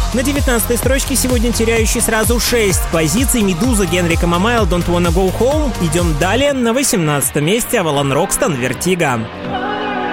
На 19-й строчке сегодня теряющий сразу 6 позиций Медуза, Генрика Мамайл, Don't Wanna Go Home. Идем далее. На 18 месте Авалон Рокстон, Вертиго.